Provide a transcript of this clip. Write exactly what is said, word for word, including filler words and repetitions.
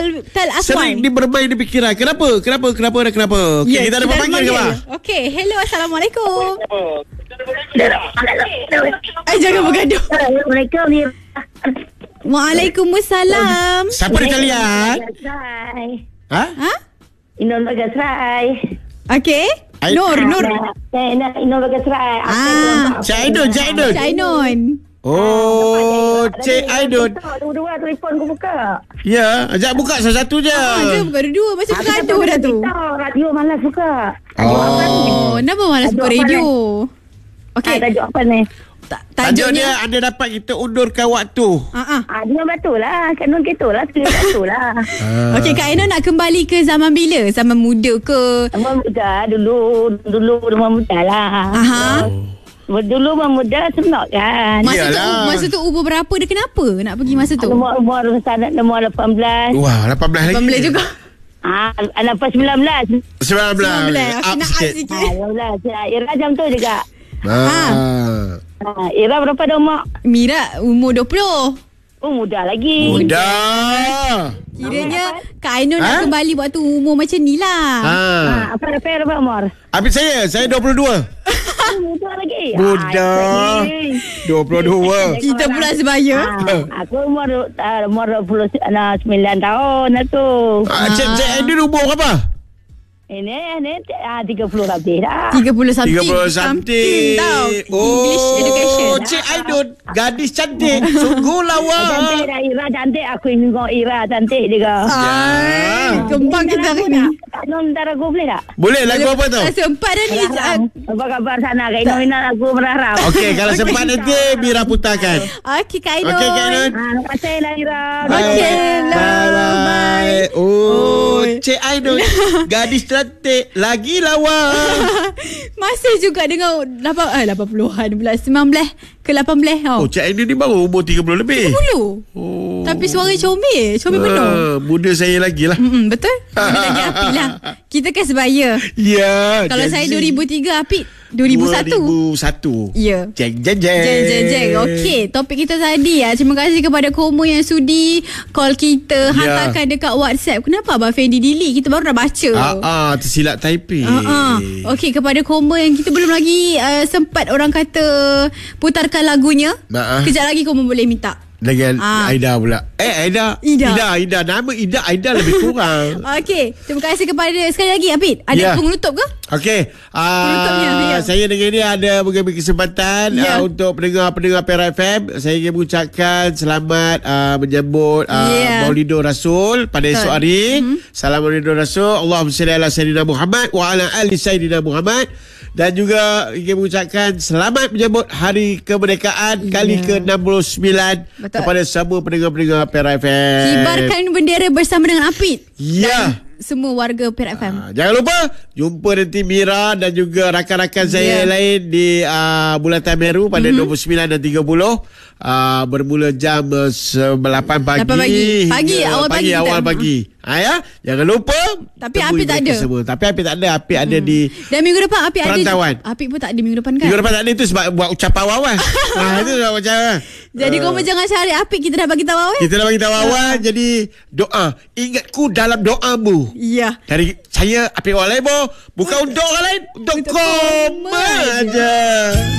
Tal Tal Aswan. Sering dia bermain di fikiran. Kenapa? Kenapa? Kenapa? Dan kenapa? Okey, Ya, kita ada pemanggil ke, Pak? Okey, hello, Assalamualaikum. Eh, jangan bergaduh. Assalamualaikum. Waalaikumsalam. Siapa di talian? Ha? Ha? Inul Bagasrai. Okey. Ai- Nur, Nur. Inul Bagasrai. Ah, Cik Aidun, Cik Aidun. Cik Ainun. Oh, Cik Aidun. Dua-dua telefon aku buka. Ya, ajak buka satu-satu je. Ah, dia bukan dua. Macam bergaduh dah tu. Radio malas buka. Oh, kenapa malas buka radio? Okay. Okey. Tajuk apa ni? Ta- Tajuk Tajuknya. dia anda dapat kita undurkan waktu. Ah, ah. Ah, dia betul lah. Kanun kita lah. Sekali betul lah. Okey, Kak Ainun nak kembali ke zaman bila? Zaman muda ke? Rumah muda dulu. Dulu rumah muda lah. Aha. Dulu rumah muda senang kan. Masa tu Iyalah. masa tu umur berapa dia, kenapa nak pergi masa tu? Umur umur sanad umur lapan belas. Wah, lapan belas lagi. lapan belas juga. Ah, lapan sembilan belas. sembilan belas. sembilan belas. Up Okey, nak up sikit. sikit. Ah, sembilan belas. Ira jam tu juga. Ah. Ah, Ira berapa dah umur? Mira umur dua puluh. Oh, muda lagi. Muda. Kiranya Kak Ainun Ha? nak kembali waktu umur macam ni lah. Ah. Ah, apa apa berapa umur? Habis saya, saya dua puluh dua. Oh, muda lagi. Muda. Ah, lagi. dua puluh dua. Kita pula sebaya. Ah, aku umur uh, umur dua puluh sembilan tahun lah tu. Ah, Cik, Cik Aidun umur berapa? Ini ini ah, tiga puluh lebih dah. tiga puluh something. tiga puluh something. Tau. Oh, English education. Cik Aidun, gadis cantik. Sungguh lawa. Cantik dah Ira cantik. Aku ingin tengok Ira cantik juga. Ay, kembang kita hari ni. Tak non ntar aku boleh tak? Boleh lagu apa tu? Ah, sempat dah ni. Ah, Apa khabar sana? Kak Ino Ina aku berharap. Okey, kalau sempat nanti Mira putarkan. Okey, Kak Ainun. Okey, Kak Ainun. Ah, terima kasih lah Ira. Okey, Bye love, bye. Oh, Oh. Cik Aidun, gadis cantik lagi lawa. Masih juga dengan lapan, eh, lapan puluhan pula. sembilan belas ke lapan belas tau. Oh, Cik Aidun ni baru umur tiga puluh lebih. tiga puluh. Oh. Tapi suara comel. Comel penuh. Ah, muda saya lagi lah. Mm-mm, betul? Mana lagi Apit lah. Kita kan sebaya. Ya. Kalau Gen saya Z. dua ribu tiga, Apit dua ribu satu. dua ribu satu. Ya. Jeng jeng jeng. Jeng, jeng, jeng. Okey, topik kita tadi ya. Terima kasih kepada Komo yang sudi call kita, Ya. hantarkan dekat WhatsApp. Kenapa Abang Fendi delete? Kita baru dah baca. Ah, ah, tersilap typing. Uh, uh. Okey, kepada Komo yang kita belum lagi uh, sempat orang kata putarkan lagunya. Nah, ah. Kejap lagi Komo boleh minta. Dengan Ah. Aida pula. Eh, Aida. Ida. Ida, Ida. Nama Ida, Aida lebih kurang. Okey, terima kasih kepada sekali lagi Apit. Ada Ya. pengutup ke? Okey. Penutupnya, Uh, ya. saya dengan ini ada mengambil kesempatan Ya. uh, untuk pendengar-pendengar Perak F M. Saya ingin mengucapkan selamat uh, menyambut uh, Ya. Maulidur Rasul pada Betul. esok hari. Mhm. Salam Maulidur Rasul. Allahumma salli ala Sayyidina Muhammad wa ala ali Sayyidina Muhammad. Dan juga ingin mengucapkan selamat menyambut Hari Kemerdekaan Ya. kali ke enam puluh sembilan Betul. kepada semua pendengar-pendengar Perak F M. Kibarkan bendera bersama dengan Apit. Ya. Semua warga Perak F M. Ah, jangan lupa jumpa nanti Mira dan juga rakan-rakan saya Ya. lain di uh, Bulatan Meru pada mm-hmm. dua puluh sembilan dan tiga puluh uh, bermula jam uh, lapan pagi. lapan pagi. Pagi, hingga awal pagi kita. awal pagi. Ha, ya? Jangan lupa. Tapi temui Apit tak mereka ada. Semua. Tapi Apit tak ada. Apit hmm. ada di Dan minggu depan Apit ada. perantauan. Apit pun tak ada minggu depan kan? Minggu depan tak ada, itu sebab buat ucapan awal. ha, itu sebab ucapan. Jadi uh, kau jangan cari Apit, kita dah bagi tahu awal. Kita dah bagi tahu awal. Jadi doa. Ingatku dalam doamu. Ya. Dari saya Apik Walaibo. Bukan untuk orang lain. Untuk Untuk kau kau aja.